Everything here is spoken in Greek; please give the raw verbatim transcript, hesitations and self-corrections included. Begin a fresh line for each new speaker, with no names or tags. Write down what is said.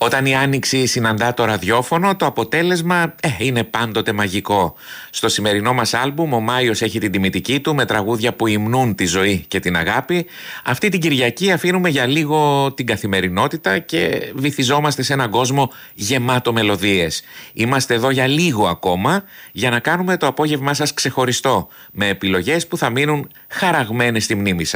Όταν η άνοιξη συναντά το ραδιόφωνο, το αποτέλεσμα ε, είναι πάντοτε μαγικό. Στο σημερινό μας άλμπουμ ο Μάιος έχει την τιμητική του με τραγούδια που υμνούν τη ζωή και την αγάπη. Αυτή την Κυριακή αφήνουμε για λίγο την καθημερινότητα και βυθιζόμαστε σε έναν κόσμο γεμάτο μελωδίες. Είμαστε εδώ για λίγο ακόμα για να κάνουμε το απόγευμά σας ξεχωριστό, με επιλογές που θα μείνουν χαραγμένες στη μνήμη σας.